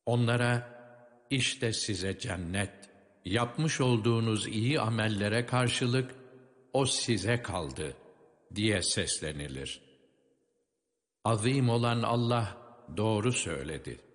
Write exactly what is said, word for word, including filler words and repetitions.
Onlara, işte size cennet, yapmış olduğunuz iyi amellere karşılık o size kaldı diye seslenilir. Azim olan Allah doğru söyledi.